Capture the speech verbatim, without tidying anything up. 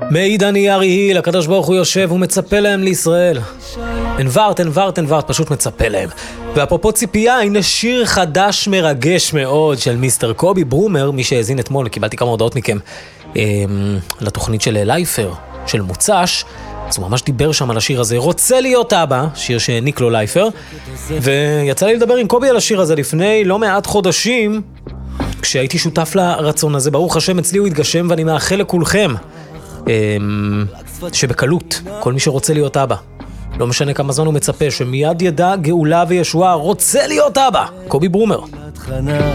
מעידן יערי היל, הקדוש ברוך הוא יושב ומצפה להם לישראל. אנברת, אנברת, אנברת, פשוט מצפה להם. ואפרופו ציפייה, הנה שיר חדש מרגש מאוד של מיסטר קובי ברומר, מי שהאזין אתמול, קיבלתי כמה הודעות מכם, אה, לתוכנית של לייפר, של מוצש, אז הוא ממש דיבר שם על השיר הזה, רוצה להיות אבא, שיר שהעניק לו לייפר, ויצא לי לדבר עם קובי על השיר הזה לפני לא מעט חודשים, כשהייתי שותף לרצון הזה, ברוך השם אצלי הוא התגשם, ואני מאחל לכולכם, שבקלות, כל מי שרוצה להיות אבא, לא משנה כמה זמן הוא מצפה, שמיד ידע גאולה וישועה, רוצה להיות אבא, קובי ברומר.